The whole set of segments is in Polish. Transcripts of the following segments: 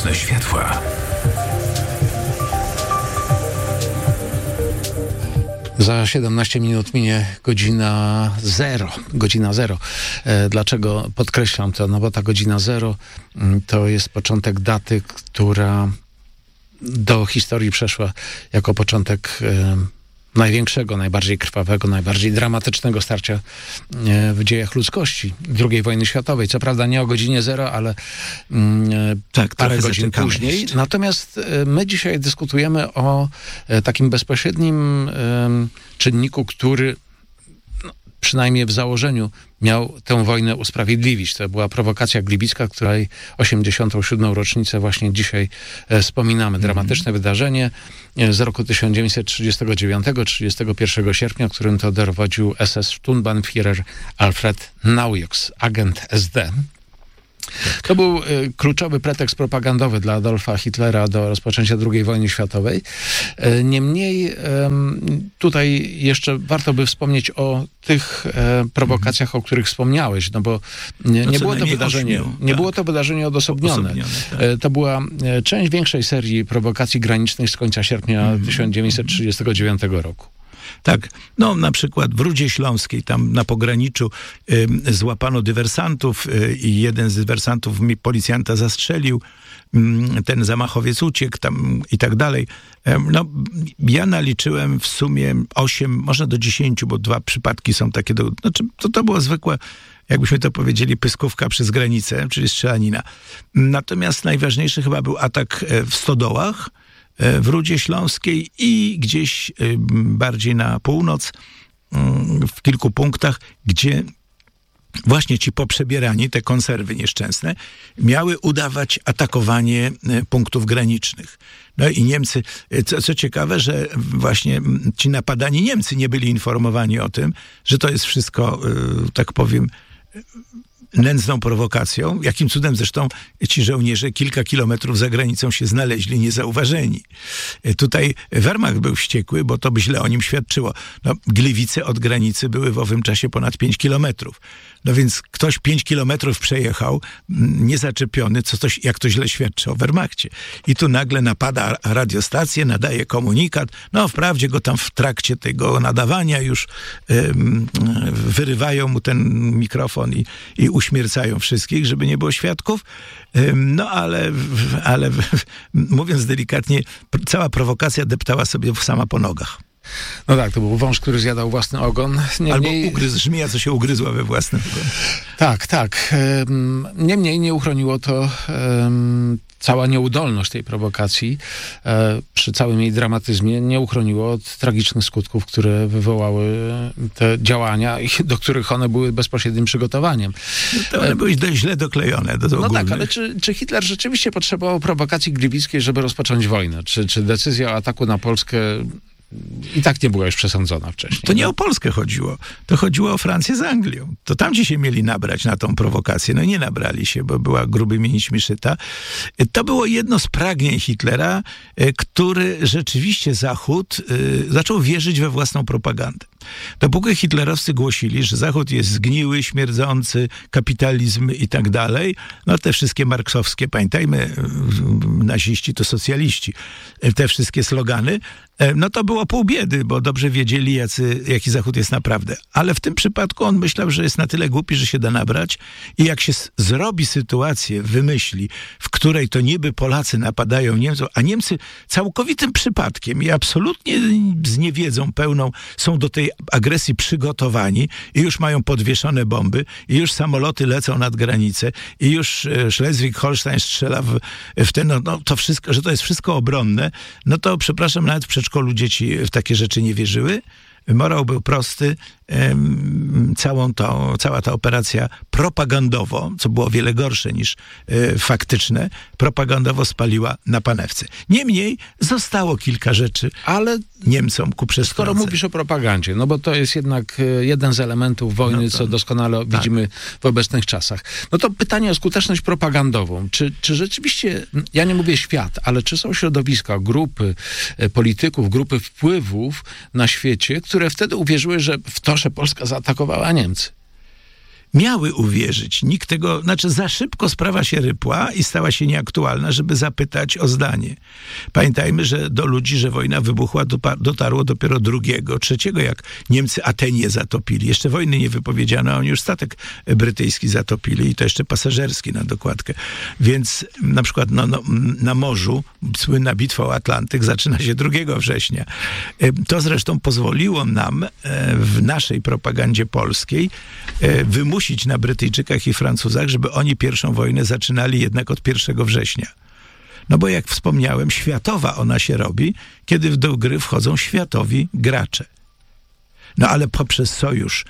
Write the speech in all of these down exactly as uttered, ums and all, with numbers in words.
Mocne światła. Za siedemnaście minut minie godzina zero. Godzina zero. E, dlaczego podkreślam to? No bo ta godzina zero to jest początek daty, która do historii przeszła jako początek e, największego, najbardziej krwawego, najbardziej dramatycznego starcia e, w dziejach ludzkości, drugiej wojny światowej. Co prawda nie o godzinie zero, ale e, tak, parę godzin później. Jeszcze. Natomiast e, my dzisiaj dyskutujemy o e, takim bezpośrednim e, czynniku, który no, przynajmniej w założeniu miał tę wojnę usprawiedliwić. To była prowokacja gliwicka, której osiemdziesiątą siódmą rocznicę właśnie dzisiaj e, wspominamy. Dramatyczne mm. wydarzenie e, z roku tysiąc dziewięćset trzydziestego dziewiątego trzydziestego pierwszego sierpnia, którym to dowodził S S Sturmbannführer Alfred Naujoks, agent S D. Tak. To był y, kluczowy pretekst propagandowy dla Adolfa Hitlera do rozpoczęcia drugiej wojny światowej. Y, niemniej y, tutaj jeszcze warto by wspomnieć o tych y, prowokacjach, mm. o których wspomniałeś, no bo nie, no nie było to wydarzenie, ośmiu, nie tak. było to wydarzenie odosobnione. odosobnione tak. y, to była y, część większej serii prowokacji granicznych z końca sierpnia mm. tysiąc dziewięćset trzydziestego dziewiątego roku. Tak, no na przykład w Rudzie Śląskiej, tam na pograniczu y, złapano dywersantów y, i jeden z dywersantów mi policjanta zastrzelił, y, ten zamachowiec uciekł tam i tak dalej. Y, no ja naliczyłem w sumie osiem, może do dziesięciu, bo dwa przypadki są takie, do, znaczy to, to było zwykłe, jakbyśmy to powiedzieli, pyskówka przez granicę, czyli strzelanina. Natomiast najważniejszy chyba był atak w Stodołach, w Rudzie Śląskiej i gdzieś bardziej na północ, w kilku punktach, gdzie właśnie ci poprzebierani, te konserwy nieszczęsne, miały udawać atakowanie punktów granicznych. No i Niemcy, co, co ciekawe, że właśnie ci napadani Niemcy nie byli informowani o tym, że to jest wszystko, tak powiem, nędzną prowokacją, jakim cudem zresztą ci żołnierze kilka kilometrów za granicą się znaleźli niezauważeni. Tutaj Wehrmacht był wściekły, bo to by źle o nim świadczyło. No, Gliwice od granicy były w owym czasie ponad pięć kilometrów. No więc ktoś pięć kilometrów przejechał, niezaczepiony, co coś, jak to źle świadczy o Wehrmachcie. I tu nagle napada radiostację, nadaje komunikat. No wprawdzie go tam w trakcie tego nadawania już ym, wyrywają mu ten mikrofon i, i uśmiercają wszystkich, żeby nie było świadków. Ym, no ale, ale mówiąc delikatnie, cała prowokacja deptała sobie sama po nogach. No tak, to był wąż, który zjadał własny ogon. Niemniej... Albo ugryzł żmija, co się ugryzła we własnym ogonie. Tak, tak. Niemniej nie uchroniło to um, cała nieudolność tej prowokacji e, przy całym jej dramatyzmie nie uchroniło od tragicznych skutków, które wywołały te działania i do których one były bezpośrednim przygotowaniem. No to one były dość źle doklejone do No ogólnych. tak, ale czy, czy Hitler rzeczywiście potrzebował prowokacji gliwickiej, żeby rozpocząć wojnę? Czy, czy decyzja o ataku na Polskę i tak nie była już przesądzona wcześniej? To nie o Polskę chodziło. To chodziło o Francję z Anglią. To tam ci się mieli nabrać na tą prowokację. No nie nabrali się, bo była grubymi nićmi szyta. To było jedno z pragnień Hitlera, który rzeczywiście Zachód y, zaczął wierzyć we własną propagandę. Dopóki hitlerowcy głosili, że Zachód jest zgniły, śmierdzący, kapitalizm i tak dalej, no te wszystkie marksowskie, pamiętajmy, naziści to socjaliści, te wszystkie slogany, no to było pół biedy, bo dobrze wiedzieli, jacy, jaki Zachód jest naprawdę. Ale w tym przypadku on myślał, że jest na tyle głupi, że się da nabrać i jak się s- zrobi sytuację, wymyśli, w której to niby Polacy napadają Niemców, a Niemcy całkowitym przypadkiem i absolutnie z niewiedzą pełną są do tej agresji przygotowani i już mają podwieszone bomby i już samoloty lecą nad granicę i już Schleswig-Holstein strzela w, w ten, no, no to wszystko, że to jest wszystko obronne, no to przepraszam, nawet w przedszkolu dzieci w takie rzeczy nie wierzyły. Morał był prosty. Całą to, cała ta operacja propagandowo, co było wiele gorsze niż e, faktyczne, propagandowo spaliła na panewce. Niemniej zostało kilka rzeczy, ale Niemcom ku przestrodze. Skoro mówisz o propagandzie, no bo to jest jednak jeden z elementów wojny, no to, co doskonale tak. widzimy w obecnych czasach. No to pytanie o skuteczność propagandową. Czy, czy rzeczywiście, ja nie mówię świat, ale czy są środowiska, grupy polityków, grupy wpływów na świecie, które wtedy uwierzyły, że w to, że Polska zaatakowała Niemcy? miały uwierzyć. Nikt tego, znaczy za szybko sprawa się rypła i stała się nieaktualna, żeby zapytać o zdanie. Pamiętajmy, że do ludzi, że wojna wybuchła, dotarło dopiero drugiego, trzeciego, jak Niemcy Atenię zatopili. Jeszcze wojny nie wypowiedziano, a oni już statek brytyjski zatopili i to jeszcze pasażerski na dokładkę. Więc na przykład no, no, na morzu słynna bitwa o Atlantyk zaczyna się drugiego września. To zresztą pozwoliło nam w naszej propagandzie polskiej wymusić na Brytyjczykach i Francuzach, żeby oni pierwszą wojnę zaczynali jednak od pierwszego września. No bo jak wspomniałem, światowa ona się robi, kiedy do gry wchodzą światowi gracze. No ale poprzez sojusz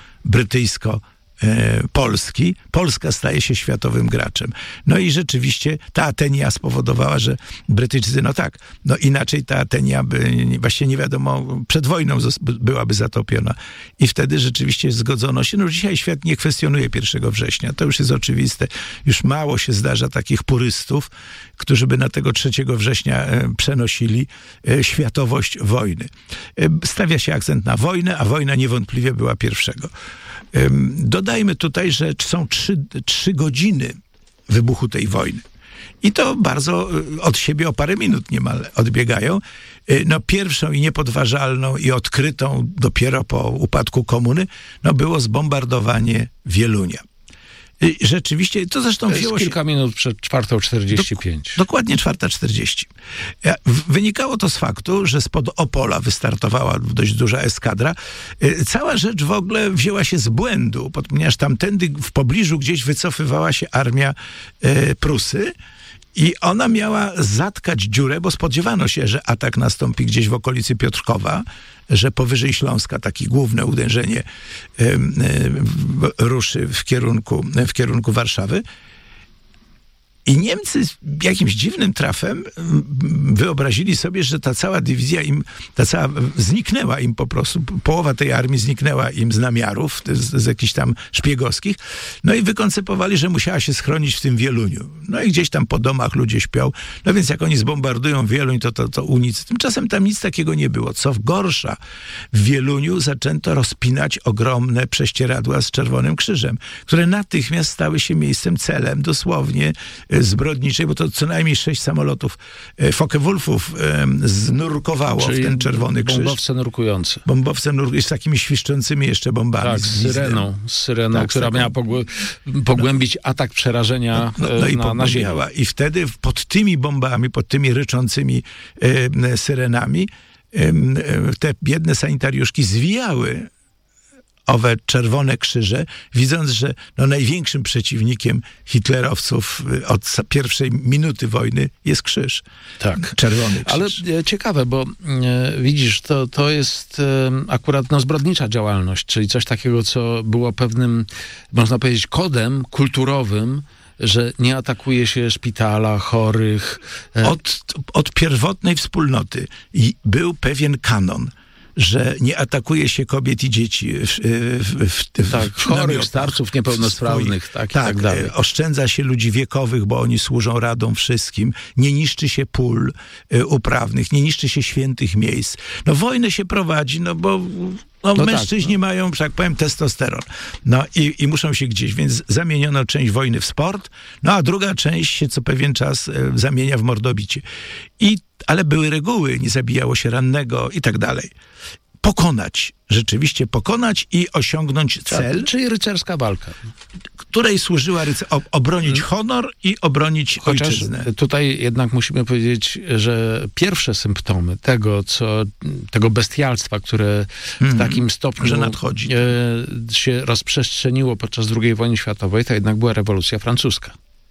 brytyjsko-polski Polska staje się światowym graczem. No i rzeczywiście ta Atenia spowodowała, że Brytyjczycy, no tak, no inaczej ta Atenia by, właśnie nie wiadomo, przed wojną byłaby zatopiona. I wtedy rzeczywiście zgodzono się. No dzisiaj świat nie kwestionuje pierwszego września. To już jest oczywiste. Już mało się zdarza takich purystów, którzy by na tego trzeciego września przenosili światowość wojny. Stawia się akcent na wojnę, a wojna niewątpliwie była pierwszego. Dodajmy tutaj, że są trzy, trzy godziny wybuchu tej wojny. I to bardzo od siebie o parę minut niemal odbiegają. No pierwszą i niepodważalną i odkrytą dopiero po upadku komuny, no było zbombardowanie Wielunia. Rzeczywiście, to zresztą to wzięło jest kilka się... minut przed czwartą czterdzieści pięć. Dok- dokładnie czwarta czterdzieści. Wynikało to z faktu, że spod Opola wystartowała dość duża eskadra. Cała rzecz w ogóle wzięła się z błędu, ponieważ tamtędy w pobliżu gdzieś wycofywała się armia e, Prusy i ona miała zatkać dziurę, bo spodziewano się, że atak nastąpi gdzieś w okolicy Piotrkowa, że powyżej Śląska takie główne uderzenie y, y, ruszy w kierunku, w kierunku Warszawy. I Niemcy jakimś dziwnym trafem wyobrazili sobie, że ta cała dywizja im, ta cała zniknęła im po prostu. Połowa tej armii zniknęła im z namiarów, z, z jakichś tam szpiegowskich. No i wykoncypowali, że musiała się schronić w tym Wieluniu. No i gdzieś tam po domach ludzie śpią. No więc jak oni zbombardują Wieluń, to, to, to u nic. Tymczasem tam nic takiego nie było. Co gorsza, w Wieluniu zaczęto rozpinać ogromne prześcieradła z Czerwonym Krzyżem, które natychmiast stały się miejscem, celem dosłownie zbrodniczej, bo to co najmniej sześć samolotów Focke-Wulfów znurkowało Czyli w ten Czerwony Krzyż. Bombowce nurkujące. Bombowce nurkujące z takimi świszczącymi jeszcze bombami. Tak, z syreną, z syreną tak, która taką... miała pogłę... pogłębić no, atak przerażenia no, no, no i na, na ziemi. I wtedy pod tymi bombami, pod tymi ryczącymi e, syrenami e, te biedne sanitariuszki zwijały owe Czerwone Krzyże, widząc, że no, największym przeciwnikiem hitlerowców od pierwszej minuty wojny jest krzyż. Tak. Czerwony krzyż. Ale ciekawe, bo e, widzisz, to, to jest e, akurat no, zbrodnicza działalność, czyli coś takiego, co było pewnym, można powiedzieć, kodem kulturowym, że nie atakuje się szpitala, chorych. E... Od, od pierwotnej wspólnoty i był pewien kanon, że nie atakuje się kobiet i dzieci w, w, w, tak, w chorych, starców, niepełnosprawnych, tak, tak, i tak dalej. Oszczędza się ludzi wiekowych, bo oni służą radom wszystkim. Nie niszczy się pól y, uprawnych, nie niszczy się świętych miejsc. No wojnę się prowadzi, no bo no, no mężczyźni tak, no. mają, że tak powiem, testosteron. No i, i muszą się gdzieś, więc zamieniono część wojny w sport, no a druga część się co pewien czas y, zamienia w mordobicie. I ale były reguły, nie zabijało się rannego i tak dalej. Pokonać, rzeczywiście pokonać i osiągnąć cel. Czyli rycerska walka. Której służyła rycer- obronić honor i obronić Chociaż ojczyznę. Tutaj jednak musimy powiedzieć, że pierwsze symptomy tego, co, tego bestialstwa, które w takim stopniu że nadchodzi. E, się rozprzestrzeniło podczas drugiej wojny światowej, to jednak była rewolucja francuska.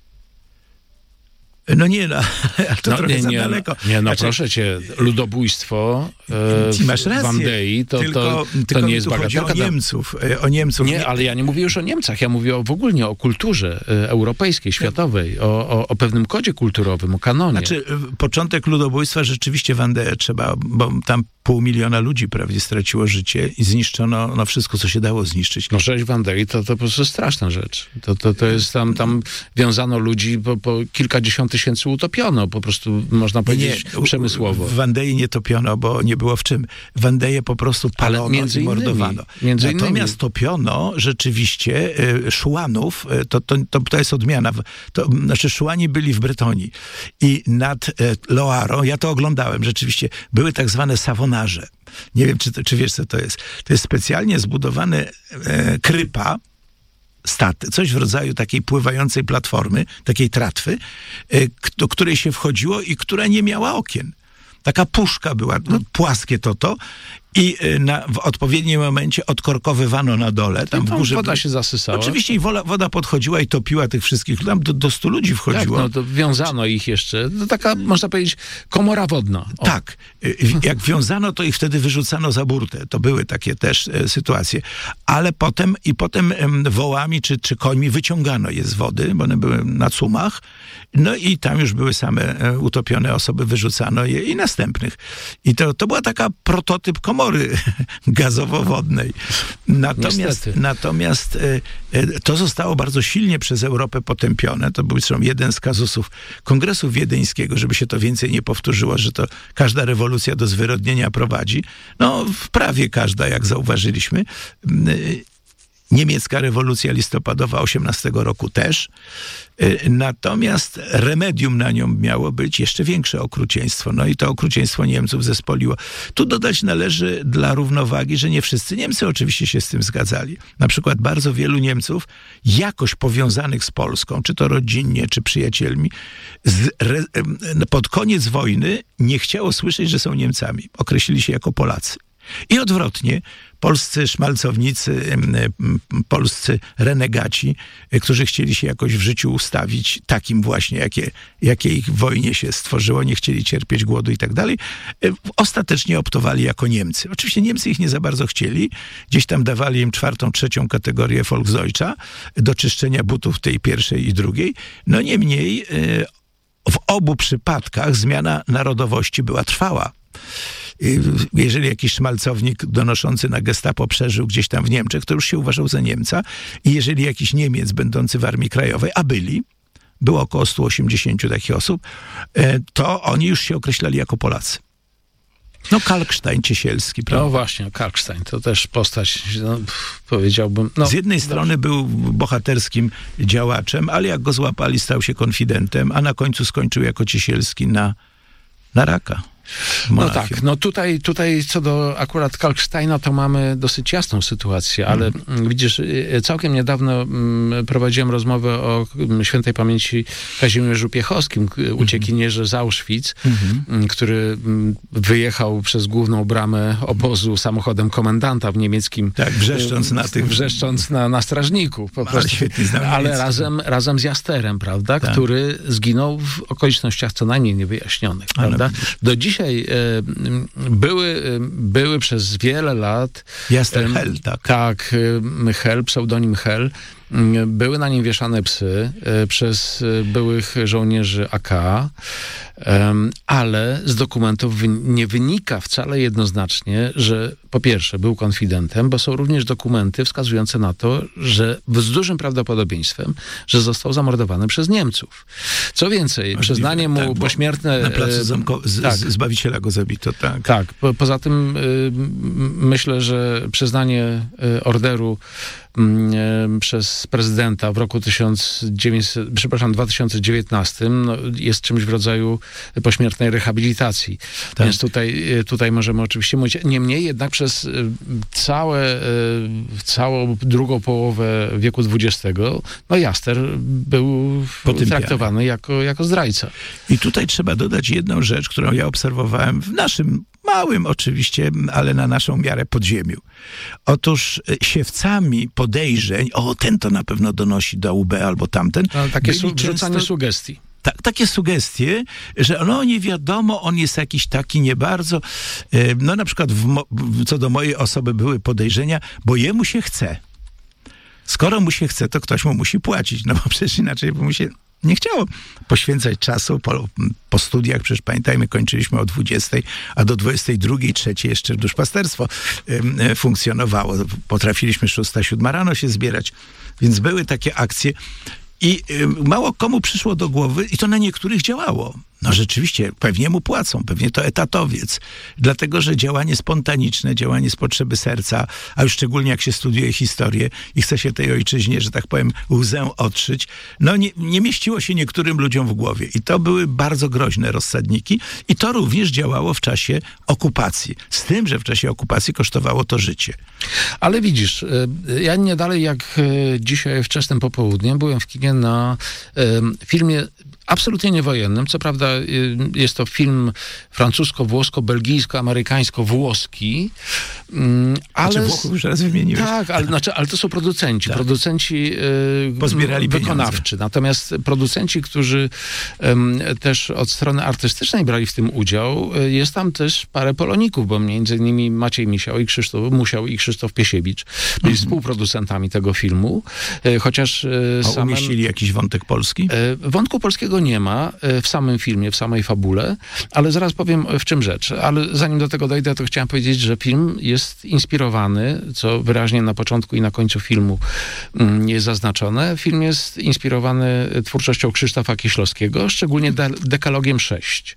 No nie, no, ale to no, trochę nie, za nie, daleko. Nie, no znaczy, proszę cię, ludobójstwo e, masz rację, w Andei, to, tylko, to, to tylko nie jest bagatelka. o Niemców, o Niemców. Nie, ale ja nie mówię już o Niemcach, ja mówię o, w ogóle o kulturze europejskiej, światowej, o, o, o pewnym kodzie kulturowym, o kanonie. Znaczy, początek ludobójstwa rzeczywiście w Andei trzeba, bo tam pół miliona ludzi prawie straciło życie i zniszczono no, wszystko, co się dało zniszczyć. No rzeź w Andei to, to po prostu straszna rzecz. To, to, to jest tam, tam wiązano ludzi po, po kilkadziesiąt tysięcy utopiono, po prostu można powiedzieć nie, przemysłowo. W Wandei nie topiono, bo nie było w czym. Wandeję po prostu palono między i innymi, mordowano. Między Natomiast innymi. topiono rzeczywiście y, szłanów, y, to, to, to, to jest odmiana. To, znaczy szłani byli w Bretonii i nad y, Loarą, ja to oglądałem rzeczywiście, były tak zwane savonarze. Nie wiem, czy, czy wiesz, co to jest. To jest specjalnie zbudowany e, krypa, staty, coś w rodzaju takiej pływającej platformy, takiej tratwy, e, do której się wchodziło i która nie miała okien. Taka puszka była, no, płaskie to to i na, w odpowiednim momencie odkorkowywano na dole. Tam I w górze woda się zasysała. Oczywiście i woda, woda podchodziła i topiła tych wszystkich. Tam do, do stu ludzi wchodziło. Tak, no to wiązano ich jeszcze. To taka, można powiedzieć, komora wodna. O. Tak. Jak wiązano, to ich wtedy wyrzucano za burtę. To były takie też e, sytuacje. Ale potem i potem em, wołami czy, czy końmi wyciągano je z wody, bo one były na cumach. No i tam już były same e, utopione osoby, wyrzucano je i następnych. I to, to była taka prototyp komory gazowo-wodnej. Natomiast, natomiast e, e, to zostało bardzo silnie przez Europę potępione. To był zresztą jeden z kazusów Kongresu Wiedeńskiego, żeby się to więcej nie powtórzyło, że to każda rewolucja do zwyrodnienia prowadzi. No, w prawie każda, jak zauważyliśmy. E, Niemiecka rewolucja listopadowa osiemnastego roku też. Natomiast remedium na nią miało być jeszcze większe okrucieństwo. No i to okrucieństwo Niemców zespoliło. Tu dodać należy dla równowagi, że nie wszyscy Niemcy oczywiście się z tym zgadzali. Na przykład bardzo wielu Niemców jakoś powiązanych z Polską, czy to rodzinnie, czy przyjacielmi, z re, pod koniec wojny nie chciało słyszeć, że są Niemcami. Określili się jako Polacy. I odwrotnie, polscy szmalcownicy, polscy renegaci, którzy chcieli się jakoś w życiu ustawić takim właśnie, jakie, jakie ich w wojnie się stworzyło, nie chcieli cierpieć głodu i tak dalej, ostatecznie optowali jako Niemcy. Oczywiście Niemcy ich nie za bardzo chcieli, gdzieś tam dawali im czwartą, trzecią kategorię Volksdeutscha do czyszczenia butów tej pierwszej i drugiej. No niemniej w obu przypadkach zmiana narodowości była trwała. Jeżeli jakiś szmalcownik donoszący na gestapo przeżył gdzieś tam w Niemczech, to już się uważał za Niemca. I jeżeli jakiś Niemiec będący w Armii Krajowej, a byli, było około stu osiemdziesięciu takich osób, to oni już się określali jako Polacy. No Kalkstein Ciesielski, prawda? No właśnie, Kalkstein to też postać, no, powiedziałbym... No, z jednej dobrze. strony był bohaterskim działaczem, ale jak go złapali, stał się konfidentem, a na końcu skończył jako Ciesielski na, na raka. No tak, no tutaj, tutaj co do akurat Kalksteina to mamy dosyć jasną sytuację, ale mm. widzisz, całkiem niedawno mm, prowadziłem rozmowę o świętej pamięci Kazimierzu Piechowskim, mm. uciekinierze z Auschwitz, mm. który wyjechał przez główną bramę obozu samochodem komendanta w niemieckim... Tak, wrzeszcząc na tych... Wrzeszcząc na, na strażników, po prostu. Ale, ale razem, razem z Jasterem, prawda, tak. który zginął w okolicznościach co najmniej niewyjaśnionych, prawda? Do dziś Dzisiaj e, były, były przez wiele lat... Jaster Hel, tak. Tak, Hel, pseudonim Hel. Były na nim wieszane psy e, przez byłych żołnierzy A K, e, ale z dokumentów wy, nie wynika wcale jednoznacznie, że po pierwsze był konfidentem, bo są również dokumenty wskazujące na to, że z dużym prawdopodobieństwem, że został zamordowany przez Niemców. Co więcej, przyznanie mu tak, pośmiertne... Na placu Zamko- z, tak. Zbawiciela go zabito, tak. Tak, po, poza tym y, myślę, że przyznanie y, orderu y, przez prezydenta w roku tysiąc dziewięćset, przepraszam, dwa tysiące dziewiętnastym no, jest czymś w rodzaju pośmiertnej rehabilitacji. Tak. Więc tutaj, tutaj możemy oczywiście mówić. Niemniej jednak przez całe, całą drugą połowę wieku dwudziestego no Jaster był Potępiany. traktowany jako, jako zdrajca. I tutaj trzeba dodać jedną rzecz, którą ja obserwowałem w naszym małym oczywiście, ale na naszą miarę podziemiu. Otóż siewcami podejrzeń, o ten to na pewno donosi do U B albo tamten. No, takie su- wrzucanie sugestii. Tak, takie sugestie, że no nie wiadomo, on jest jakiś taki nie bardzo, no na przykład w mo- co do mojej osoby były podejrzenia, bo jemu się chce. Skoro mu się chce, to ktoś mu musi płacić, no bo przecież inaczej by mu się nie chciało poświęcać czasu po, po studiach. Przecież pamiętajmy, kończyliśmy o dwudziestej, a do dwudziestej drugiej, trzeciej jeszcze duszpasterstwo y, funkcjonowało. Potrafiliśmy szósta, siódma rano się zbierać, więc były takie akcje. I y, mało komu przyszło do głowy, i to na niektórych działało. No rzeczywiście, pewnie mu płacą, pewnie to etatowiec. Dlatego, że działanie spontaniczne, działanie z potrzeby serca, a już szczególnie jak się studiuje historię i chce się tej ojczyźnie, że tak powiem, łzę otrzyć, no nie, nie mieściło się niektórym ludziom w głowie. I to były bardzo groźne rozsadniki. I to również działało w czasie okupacji. Z tym, że w czasie okupacji kosztowało to życie. Ale widzisz, ja nie dalej jak dzisiaj wczesnym popołudniem byłem w kinie na filmie absolutnie niewojennym. Co prawda jest to film francusko-włosko-belgijsko-amerykańsko-włoski, ale... Znaczy Włochów już raz wymieniłeś. Tak, ale, znaczy, ale to są producenci. Tak. Producenci Pozbierali wykonawczy. Pieniądze. Natomiast producenci, którzy um, też od strony artystycznej brali w tym udział, jest tam też parę Poloników, bo między innymi Maciej Misiał i Krzysztof Musiał i Krzysztof Piesiewicz byli mhm. współproducentami tego filmu, chociaż A samym... umieścili jakiś wątek polski? Wątku polskiego nie ma w samym filmie, w samej fabule, ale zaraz powiem, w czym rzecz. Ale zanim do tego dojdę, to chciałem powiedzieć, że film jest inspirowany, co wyraźnie na początku i na końcu filmu jest zaznaczone. Film jest inspirowany twórczością Krzysztofa Kieślowskiego, szczególnie de- Dekalogiem sześć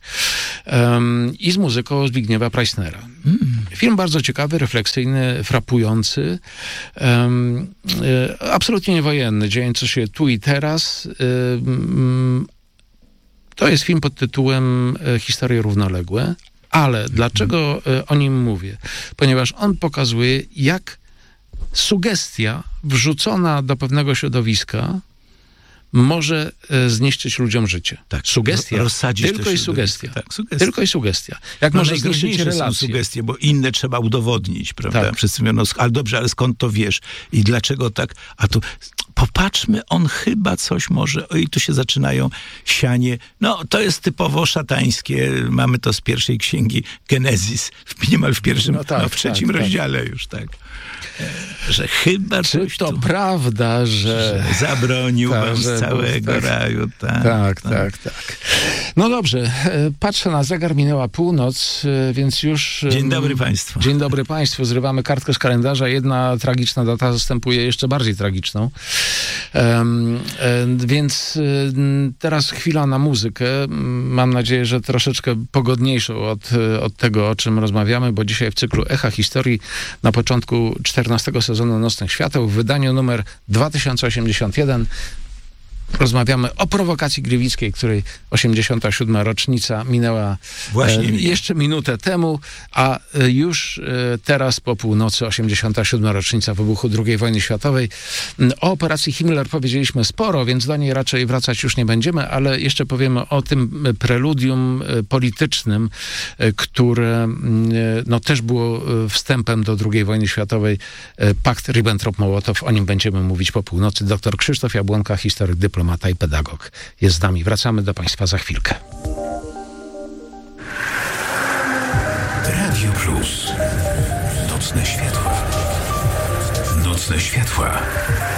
um, i z muzyką Zbigniewa Preissnera. Mm. Film bardzo ciekawy, refleksyjny, frapujący, um, e, absolutnie niewojenny, dziejący się tu i teraz. Um, To jest film pod tytułem Historie równoległe, ale mm-hmm. dlaczego o nim mówię? Ponieważ on pokazuje, jak sugestia wrzucona do pewnego środowiska może zniszczyć ludziom życie. Tak, sugestia. Rozsadzić tylko i sugestia. Tak, sugestia. Tylko i sugestia. Jak no może zniszczyć relacje. Są sugestie, bo inne trzeba udowodnić, prawda? Tak. Wszyscy mówią, no, ale dobrze, ale skąd to wiesz? I dlaczego tak? A tu popatrzmy, on chyba coś może... Oj, tu się zaczynają sianie. No, to jest typowo szatańskie. Mamy to z pierwszej księgi Genezis. W, niemal w pierwszym, no, tak, no w trzecim tak, rozdziale tak. już, tak. Że chyba Czy coś to tu, prawda, że... że zabronił tak, wam z całego tak, raju. Tak, tak, tak, tak. No dobrze, patrzę na zegar, minęła północ, więc już... Dzień dobry Państwu. Dzień dobry Państwu, zrywamy kartkę z kalendarza. Jedna tragiczna data zastępuje jeszcze bardziej tragiczną. Um, więc teraz chwila na muzykę. Mam nadzieję, że troszeczkę pogodniejszą od, od tego, o czym rozmawiamy, bo dzisiaj w cyklu Echa Historii na początku czternastego sezonu Nocnych Świateł w wydaniu numer dwa tysiące osiemdziesiąt jeden rozmawiamy o prowokacji gliwickiej, której osiemdziesiąta siódma rocznica minęła Właśnie e, jeszcze minutę temu, a e, już e, teraz po północy osiemdziesiąta siódma rocznica wybuchu drugiej wojny światowej. O operacji Himmler powiedzieliśmy sporo, więc do niej raczej wracać już nie będziemy, ale jeszcze powiemy o tym preludium e, politycznym, e, które e, no, też było e, wstępem do drugiej wojny światowej. E, Pakt Ribbentrop-Mołotow, o nim będziemy mówić po północy. Doktor Krzysztof Jabłonka, historyk, dyplomata i pedagog jest z nami. Wracamy do Państwa za chwilkę. Radio Plus. Nocne światła. Nocne światła.